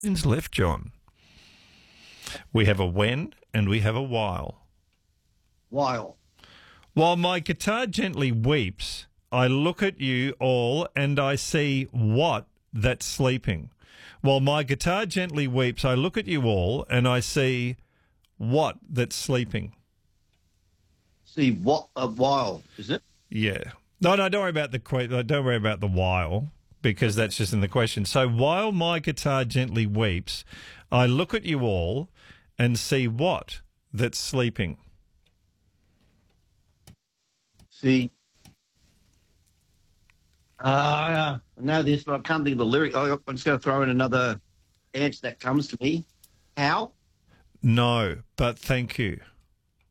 left, John. We have a when and we have a while. While. While my guitar gently weeps, I look at you all and I see what that's sleeping. While my guitar gently weeps, I look at you all and I see what that's sleeping. See what a while, is it? Yeah. No, don't worry about don't worry about the while, because that's just in the question. So while my guitar gently weeps, I look at you all and see what that's sleeping. See. I know this, but I can't think of the lyric. I'm just going to throw in another answer that comes to me. How? No, but thank you.